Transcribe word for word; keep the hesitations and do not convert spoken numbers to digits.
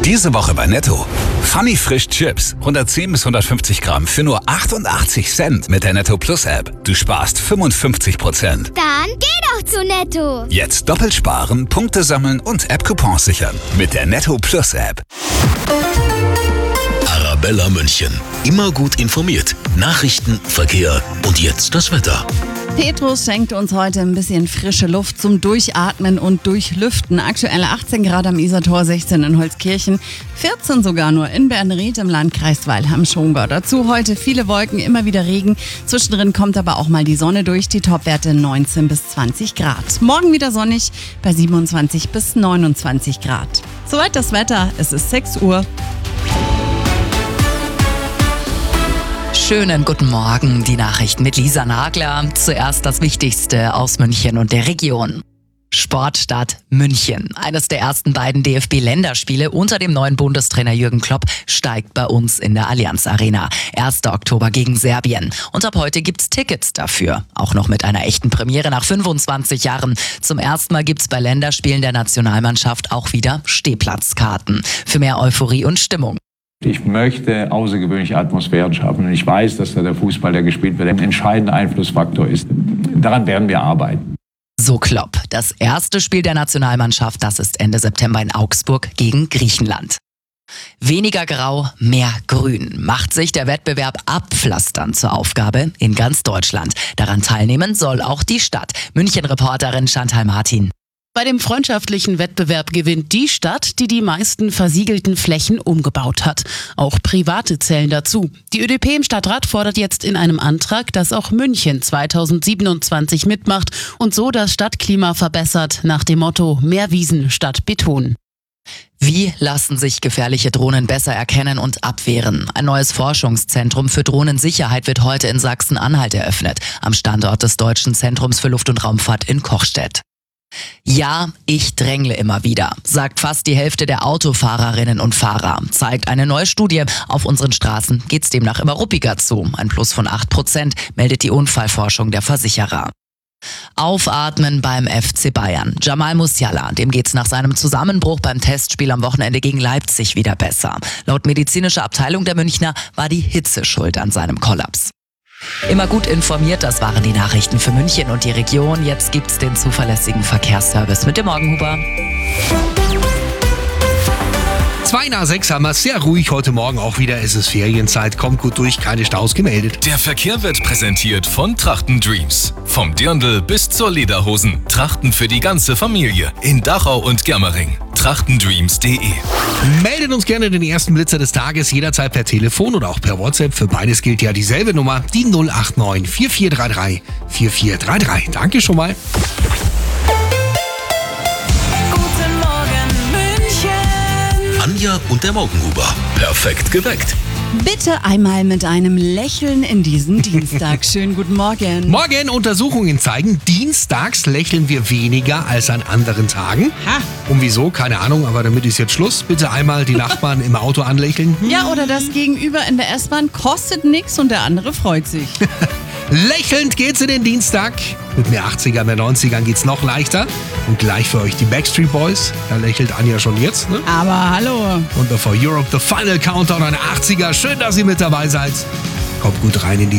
Diese Woche bei Netto. Funny Frisch Chips. hundertzehn bis hundertfünfzig Gramm für nur achtundachtzig Cent mit der Netto Plus App. Du sparst fünfundfünfzig Prozent. Dann geh doch zu Netto. Jetzt doppelt sparen, Punkte sammeln und App-Coupons sichern. Mit der Netto Plus App. Arabella München. Immer gut informiert. Nachrichten, Verkehr und jetzt das Wetter. Petrus schenkt uns heute ein bisschen frische Luft zum Durchatmen und Durchlüften. Aktuell achtzehn Grad am Isartor, sechzehn in Holzkirchen, vierzehn sogar nur in Bernried im Landkreis Weilheim-Schongau. Dazu heute viele Wolken, immer wieder Regen. Zwischendrin kommt aber auch mal die Sonne durch, die Topwerte neunzehn bis zwanzig Grad. Morgen wieder sonnig bei siebenundzwanzig bis neunundzwanzig Grad. Soweit das Wetter, es ist sechs Uhr. Schönen guten Morgen, die Nachrichten mit Lisa Nagler. Zuerst das Wichtigste aus München und der Region. Sportstadt München. Eines der ersten beiden D F B-Länderspiele unter dem neuen Bundestrainer Jürgen Klopp steigt bei uns in der Allianz Arena. erster Oktober gegen Serbien. Und ab heute gibt's Tickets dafür. Auch noch mit einer echten Premiere nach fünfundzwanzig Jahren. Zum ersten Mal gibt's bei Länderspielen der Nationalmannschaft auch wieder Stehplatzkarten. Für mehr Euphorie und Stimmung. Ich möchte außergewöhnliche Atmosphären schaffen und ich weiß, dass da der Fußball, der gespielt wird, ein entscheidender Einflussfaktor ist. Daran werden wir arbeiten. So Klopp. Das erste Spiel der Nationalmannschaft, das ist Ende September in Augsburg gegen Griechenland. Weniger Grau, mehr Grün. Macht sich der Wettbewerb Abpflastern zur Aufgabe in ganz Deutschland. Daran teilnehmen soll auch die Stadt. München-Reporterin Chantal Martin. Bei dem freundschaftlichen Wettbewerb gewinnt die Stadt, die die meisten versiegelten Flächen umgebaut hat. Auch Private zählen dazu. Die Ö D P im Stadtrat fordert jetzt in einem Antrag, dass auch München zweitausendsiebenundzwanzig mitmacht und so das Stadtklima verbessert, nach dem Motto mehr Wiesen statt Beton. Wie lassen sich gefährliche Drohnen besser erkennen und abwehren? Ein neues Forschungszentrum für Drohnensicherheit wird heute in Sachsen-Anhalt eröffnet, am Standort des Deutschen Zentrums für Luft- und Raumfahrt in Kochstedt. Ja, ich drängle immer wieder, sagt fast die Hälfte der Autofahrerinnen und Fahrer. Zeigt eine neue Studie. Auf unseren Straßen geht's demnach immer ruppiger zu. Ein Plus von acht Prozent meldet die Unfallforschung der Versicherer. Aufatmen beim F C Bayern. Jamal Musiala, dem geht's nach seinem Zusammenbruch beim Testspiel am Wochenende gegen Leipzig wieder besser. Laut medizinischer Abteilung der Münchner war die Hitze schuld an seinem Kollaps. Immer gut informiert, das waren die Nachrichten für München und die Region. Jetzt gibt's den zuverlässigen Verkehrsservice mit dem Morgenhuber. Zwei nach sechs haben wir sehr ruhig heute Morgen auch wieder. Es ist Ferienzeit, kommt gut durch, keine Staus gemeldet. Der Verkehr wird präsentiert von Trachten Dreams. Vom Dirndl bis zur Lederhosen. Trachten für die ganze Familie. In Dachau und Germering. trachtendreams punkt de. Meldet uns gerne den ersten Blitzer des Tages jederzeit per Telefon oder auch per WhatsApp. Für beides gilt ja dieselbe Nummer, die null acht neun vier vier drei drei vier vier drei drei. Danke schon mal. Anja und der Morgenhuber. Perfekt geweckt. Bitte einmal mit einem Lächeln in diesen Dienstag. Schönen guten Morgen. Morgen, Untersuchungen zeigen, dienstags lächeln wir weniger als an anderen Tagen. Ha. Und wieso? Keine Ahnung, aber damit ist jetzt Schluss. Bitte einmal die Nachbarn im Auto anlächeln. Ja, oder das Gegenüber in der S-Bahn kostet nichts und der andere freut sich. Lächelnd geht's in den Dienstag. Mit mehr achtzigern, mehr neunzigern geht's noch leichter. Und gleich für euch die Backstreet Boys. Da lächelt Anja schon jetzt, ne? Aber hallo. Und bevor Europe the Final Countdown an achtziger. Schön, dass ihr mit dabei seid. Kommt gut rein in die